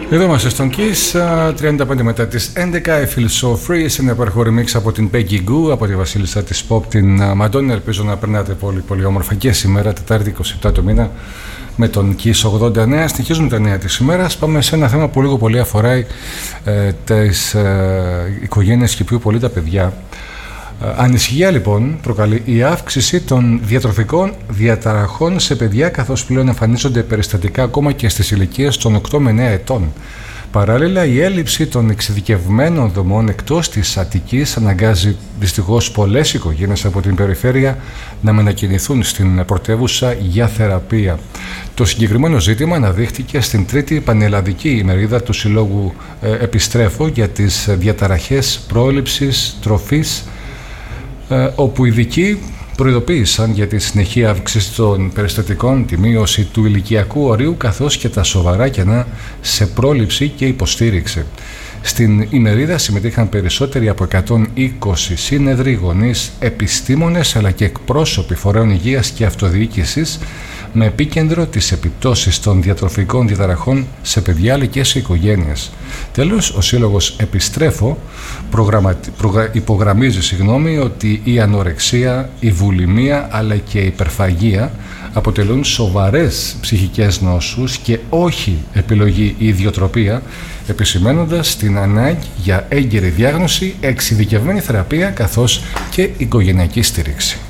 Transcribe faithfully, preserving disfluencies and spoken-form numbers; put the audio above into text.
Εδώ είμαστε στον Kiss, τριάντα πέντε μετά τις έντεκα. I feel so free, σε ένα υπέροχο remix από την Peggy Gou, από τη βασίλισσα της pop, την Madonna. Ελπίζω να περνάτε πολύ πολύ όμορφα και σήμερα, Τετάρτη είκοσι επτά του μήνα, με τον Kiss ογδόντα εννέα. Συνεχίζουμε τα νέα της ημέρας. Πάμε σε ένα θέμα που λίγο πολύ αφορά ε, τις ε, οικογένειες και πιο πολύ τα παιδιά. Ανησυχία λοιπόν προκαλεί η αύξηση των διατροφικών διαταραχών σε παιδιά, καθώς πλέον εμφανίζονται περιστατικά ακόμα και στις ηλικίες των οκτώ με εννέα ετών. Παράλληλα, η έλλειψη των εξειδικευμένων δομών εκτός της Αττικής αναγκάζει δυστυχώς πολλές οικογένειες από την περιφέρεια να μετακινηθούν στην πρωτεύουσα για θεραπεία. Το συγκεκριμένο ζήτημα αναδείχθηκε στην τρίτη πανελλαδική ημερίδα του Συλλόγου ε, Επιστρέφω για τις διαταραχές πρόληψης τροφής, όπου οι ειδικοί προειδοποίησαν για τη συνεχή αύξηση των περιστατικών, τη μείωση του ηλικιακού ορίου καθώς και τα σοβαρά κενά σε πρόληψη και υποστήριξη. Στην ημερίδα συμμετείχαν περισσότεροι από εκατόν είκοσι σύνεδροι, γονείς, επιστήμονες αλλά και εκπρόσωποι φορέων υγείας και αυτοδιοίκησης, με επίκεντρο τις επιπτώσεις των διατροφικών διαταραχών σε παιδιά αλλά και σε οικογένειες. Τέλος, ο Σύλλογος Επιστρέφω προγραμματι... προγρα... υπογραμμίζει συγγνώμη, ότι η ανορεξία, η βουλημία αλλά και η υπερφαγία αποτελούν σοβαρές ψυχικές νόσους και όχι επιλογή ή ιδιοτροπία, επισημαίνοντας την ανάγκη για έγκαιρη διάγνωση, εξειδικευμένη θεραπεία καθώς και οικογενειακή στήριξη.